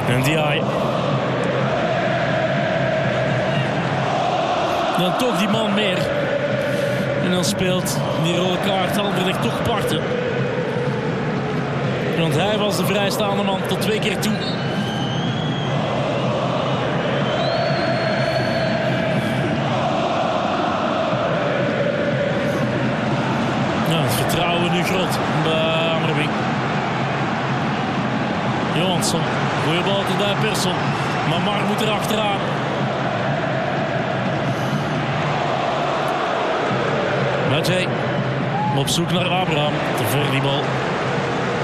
En Ndiaye. Dan toch die man meer. En dan speelt die rode kaart Anderlecht toch parten. Want hij was de vrijstaande man tot 2 keer toe. Nou, het vertrouwen nu groot bij Amrabi. Johansson, goeie bal tot bij Persson. Maar Mar moet er achteraan. Matej op zoek naar Abraham. Te ver die bal.